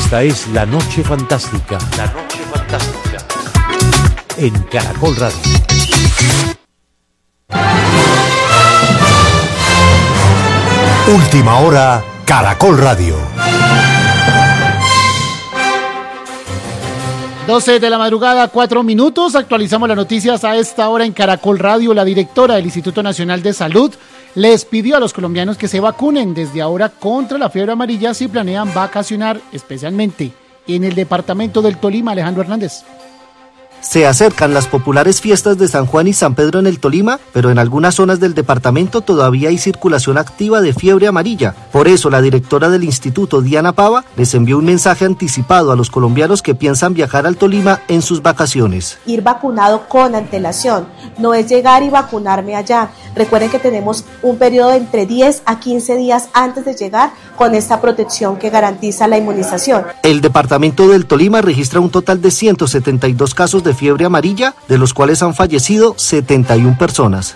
Esta es La Noche Fantástica. La Noche Fantástica. En Caracol Radio. Última hora, Caracol Radio. 12 de la madrugada, 4 minutos. Actualizamos las noticias a esta hora en Caracol Radio. La directora del Instituto Nacional de Salud les pidió a los colombianos que se vacunen desde ahora contra la fiebre amarilla si planean vacacionar, especialmente en el departamento del Tolima. Alejandro Hernández. Se acercan las populares fiestas de San Juan y San Pedro en el Tolima, pero en algunas zonas del departamento todavía hay circulación activa de fiebre amarilla. Por eso, la directora del instituto, Diana Pava, les envió un mensaje anticipado a los colombianos que piensan viajar al Tolima en sus vacaciones. Ir vacunado con antelación, no es llegar y vacunarme allá. Recuerden que tenemos un periodo de entre 10 a 15 días antes de llegar con esta protección que garantiza la inmunización. El departamento del Tolima registra un total de 172 casos de fiebre amarilla, de los cuales han fallecido 71 personas.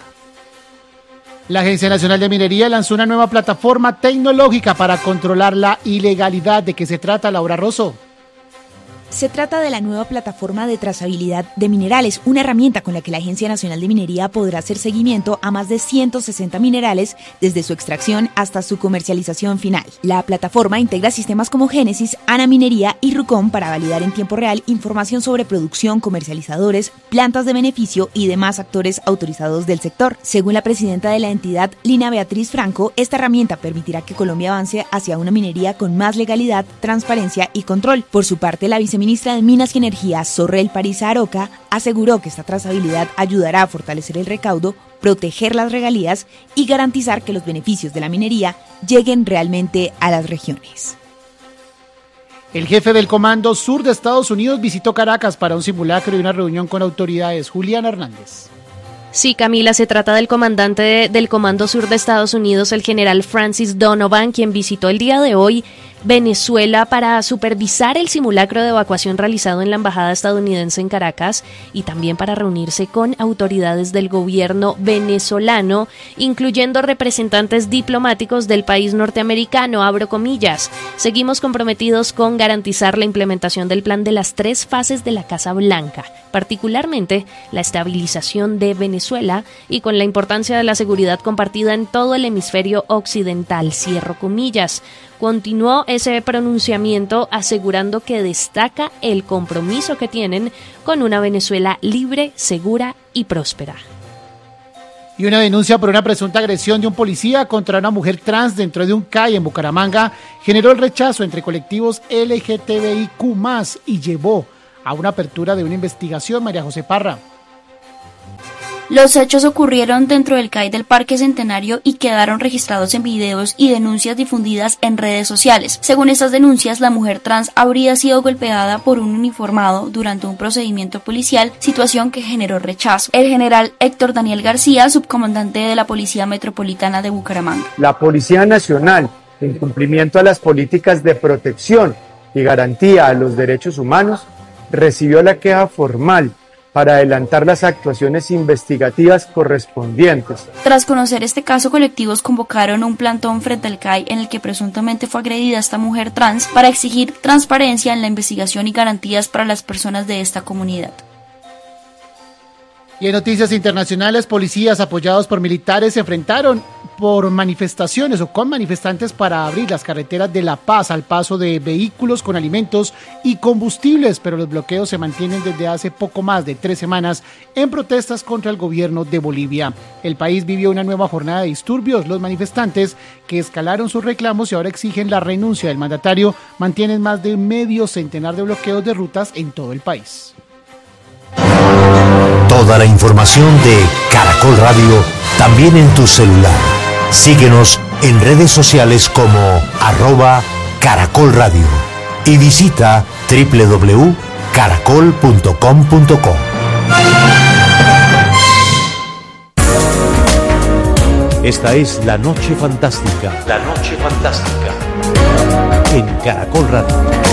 La Agencia Nacional de Minería lanzó una nueva plataforma tecnológica para controlar la ilegalidad. ¿De qué se trata, Laura Rosso? Se trata de la nueva plataforma de trazabilidad de minerales, una herramienta con la que la Agencia Nacional de Minería podrá hacer seguimiento a más de 160 minerales desde su extracción hasta su comercialización final. La plataforma integra sistemas como Génesis, Ana Minería y Rucom para validar en tiempo real información sobre producción, comercializadores, plantas de beneficio y demás actores autorizados del sector. Según la presidenta de la entidad, Lina Beatriz Franco, esta herramienta permitirá que Colombia avance hacia una minería con más legalidad, transparencia y control. Por su parte, la viceministra de Minas y Energía, Sorrel Parisa Aroca, aseguró que esta trazabilidad ayudará a fortalecer el recaudo, proteger las regalías y garantizar que los beneficios de la minería lleguen realmente a las regiones. El jefe del Comando Sur de Estados Unidos visitó Caracas para un simulacro y una reunión con autoridades. Julián Hernández. Sí, Camila, se trata del comandante del Comando Sur de Estados Unidos, el general Francis Donovan, quien visitó el día de hoy Venezuela para supervisar el simulacro de evacuación realizado en la embajada estadounidense en Caracas y también para reunirse con autoridades del gobierno venezolano, incluyendo representantes diplomáticos del país norteamericano, abro comillas. Seguimos comprometidos con garantizar la implementación del plan de las 3 fases de la Casa Blanca, particularmente la estabilización de Venezuela y con la importancia de la seguridad compartida en todo el hemisferio occidental, cierro comillas. Continuó ese pronunciamiento asegurando que destaca el compromiso que tienen con una Venezuela libre, segura y próspera. Y una denuncia por una presunta agresión de un policía contra una mujer trans dentro de un CAI en Bucaramanga generó el rechazo entre colectivos LGTBIQ+, y llevó a una apertura de una investigación. María José Parra. Los hechos ocurrieron dentro del CAI del Parque Centenario y quedaron registrados en videos y denuncias difundidas en redes sociales. Según estas denuncias, la mujer trans habría sido golpeada por un uniformado durante un procedimiento policial, situación que generó rechazo. El general Héctor Daniel García, subcomandante de la Policía Metropolitana de Bucaramanga. La Policía Nacional, en cumplimiento a las políticas de protección y garantía a los derechos humanos, recibió la queja formal para adelantar las actuaciones investigativas correspondientes. Tras conocer este caso, colectivos convocaron un plantón frente al CAI en el que presuntamente fue agredida esta mujer trans para exigir transparencia en la investigación y garantías para las personas de esta comunidad. Y en noticias internacionales, policías apoyados por militares se enfrentaron por manifestaciones o con manifestantes para abrir las carreteras de La Paz al paso de vehículos con alimentos y combustibles, pero los bloqueos se mantienen desde hace poco más de 3 semanas en protestas contra el gobierno de Bolivia. El país vivió una nueva jornada de disturbios. Los manifestantes, que escalaron sus reclamos y ahora exigen la renuncia del mandatario, mantienen más de medio centenar de bloqueos de rutas en todo el país. Toda la información de Caracol Radio también en tu celular. Síguenos en redes sociales como @Caracol Radio y visita www.caracol.com.co. Esta es La Noche Fantástica. La Noche Fantástica en Caracol Radio.